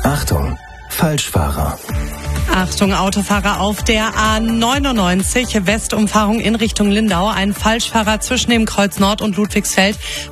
Achtung, Falschfahrer. Achtung, Autofahrer auf der A99, Westumfahrung in Richtung Lindau. Ein Falschfahrer zwischen dem Kreuz Nord und Ludwigsfeld